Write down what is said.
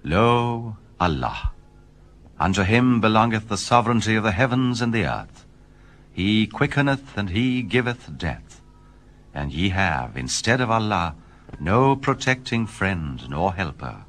Lo, Allah! Unto him belongeth the sovereignty of the heavens and the earth. He quickeneth and he giveth death. And ye have, instead of Allah, no protecting friend nor helper.